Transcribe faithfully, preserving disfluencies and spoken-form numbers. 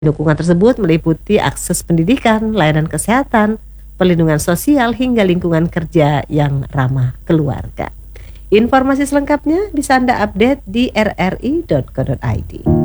Dukungan tersebut meliputi akses pendidikan, layanan kesehatan, perlindungan sosial, hingga lingkungan kerja yang ramah keluarga. Informasi selengkapnya bisa Anda update di r r i titik co titik i d.